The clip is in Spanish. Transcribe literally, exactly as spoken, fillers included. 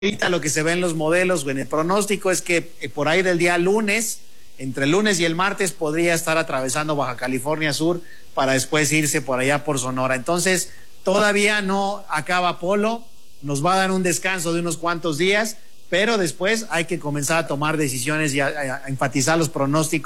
ahorita lo que se ve en los modelos, en el pronóstico es que eh, por ahí del día lunes, entre el lunes y el martes, podría estar atravesando Baja California Sur para después irse por allá por Sonora. Entonces, todavía no acaba Polo, nos va a dar un descanso de unos cuantos días, pero después hay que comenzar a tomar decisiones y a, a, a enfatizar los pronósticos